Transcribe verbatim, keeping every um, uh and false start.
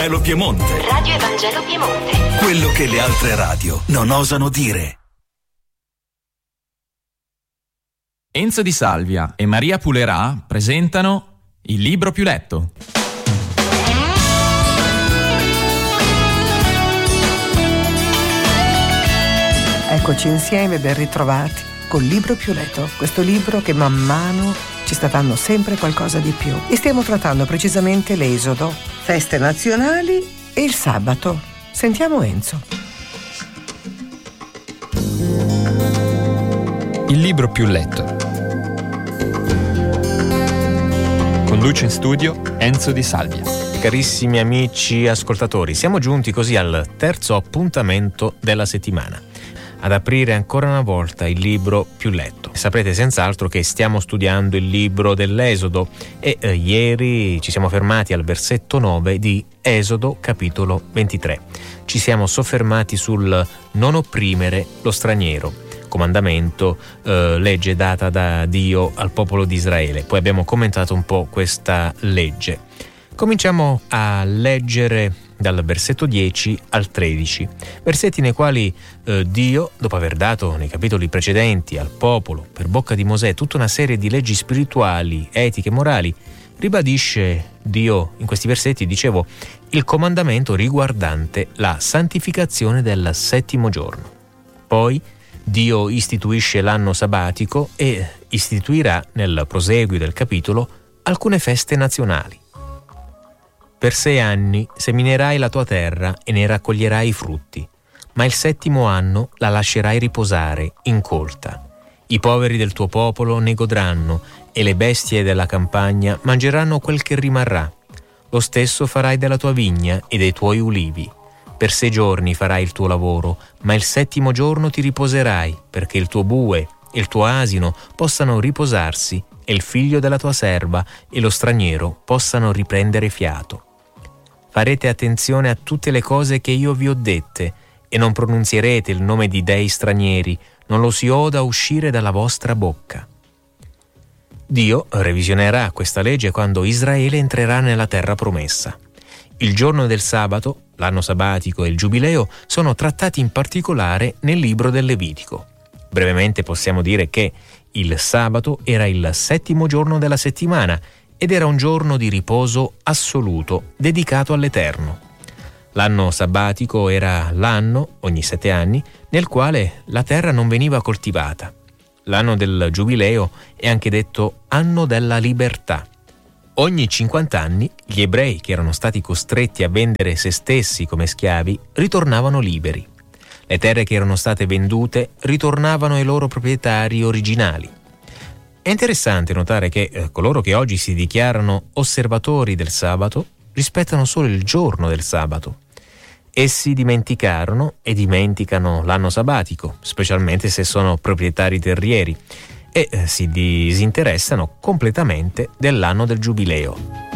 Evangelo Piemonte. Radio Evangelo Piemonte. Quello che le altre radio non osano dire. Enzo Di Salvia e Maria Pulerà presentano Il libro più letto. Eccoci insieme, ben ritrovati, col libro più letto. Questo libro che man mano ci sta dando sempre qualcosa di più. E stiamo trattando precisamente l'Esodo, feste nazionali e il sabato. Sentiamo Enzo. Il libro più letto. Conduce in studio Enzo Di Salvia. Carissimi amici ascoltatori, siamo giunti così al terzo appuntamento della settimana, ad aprire ancora una volta il libro più letto. Saprete senz'altro che stiamo studiando il libro dell'Esodo e eh, ieri ci siamo fermati al versetto nove di Esodo capitolo ventitré. Ci siamo soffermati sul non opprimere lo straniero, comandamento, eh, legge data da Dio al popolo di Israele. Poi abbiamo commentato un po' questa legge. Cominciamo a leggere dal versetto dieci al tredici, versetti nei quali eh, Dio, dopo aver dato nei capitoli precedenti al popolo, per bocca di Mosè, tutta una serie di leggi spirituali, etiche, morali, ribadisce Dio in questi versetti, dicevo, il comandamento riguardante la santificazione del settimo giorno. Poi Dio istituisce l'anno sabbatico e istituirà nel proseguio del capitolo alcune feste nazionali. Per sei anni seminerai la tua terra e ne raccoglierai i frutti, ma il settimo anno la lascerai riposare, incolta. I poveri del tuo popolo ne godranno e le bestie della campagna mangeranno quel che rimarrà. Lo stesso farai della tua vigna e dei tuoi ulivi. Per sei giorni farai il tuo lavoro, ma il settimo giorno ti riposerai, perché il tuo bue e il tuo asino possano riposarsi e il figlio della tua serva e lo straniero possano riprendere fiato. Farete attenzione a tutte le cose che io vi ho dette e non pronunzierete il nome di dei stranieri, non lo si oda uscire dalla vostra bocca. Dio revisionerà questa legge quando Israele entrerà nella terra promessa. Il giorno del sabato, l'anno sabbatico e il giubileo sono trattati in particolare nel libro del Levitico. Brevemente possiamo dire che il sabato era il settimo giorno della settimana ed era un giorno di riposo assoluto dedicato all'Eterno. L'anno sabbatico era l'anno, ogni sette anni, nel quale la terra non veniva coltivata. L'anno del giubileo è anche detto anno della libertà. Ogni cinquanta anni gli ebrei che erano stati costretti a vendere se stessi come schiavi ritornavano liberi. Le terre che erano state vendute ritornavano ai loro proprietari originali. È interessante notare che eh, coloro che oggi si dichiarano osservatori del sabato rispettano solo il giorno del sabato. Essi dimenticarono e dimenticano l'anno sabbatico, specialmente se sono proprietari terrieri, e eh, si disinteressano completamente dell'anno del giubileo.